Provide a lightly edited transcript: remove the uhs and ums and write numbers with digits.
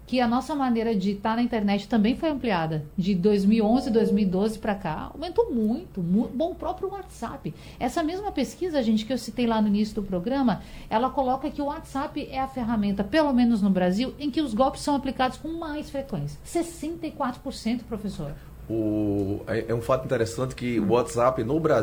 que a nossa maneira de estar na internet também foi ampliada. De 2011, 2012 para cá, aumentou muito. Bom, o próprio WhatsApp. Essa mesma pesquisa, gente, que eu citei lá no início do programa, ela coloca que o WhatsApp é a ferramenta, pelo menos no Brasil, em que os golpes são aplicados com mais frequência. 64%, professor. É um fato interessante que o WhatsApp no Brasil